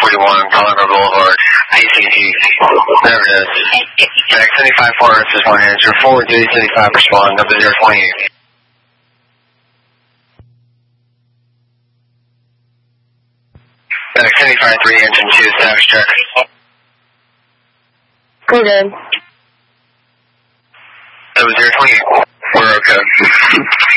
41, Colorado Boulevard, ACT. There it is. Back 75 Forest is one answer. Forward duty 75, respond. Number 028. Back 75 3, engine 2, status check. Go ahead. Number 028. We're okay.